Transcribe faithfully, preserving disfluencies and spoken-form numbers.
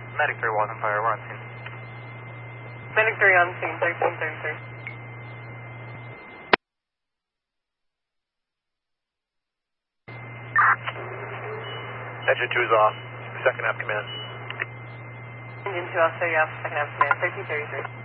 Medic three one on fire, we're on scene. Medic three on scene, thirteen thirty-three. Engine two is off. Second half command. Engine two off, so you have second half command, thirteen thirty-three.